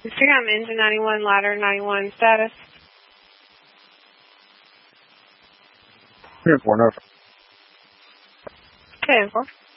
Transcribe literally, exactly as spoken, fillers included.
Instagram engine ninety-one, ladder ninety-one, status. Ten four, no. Ten four.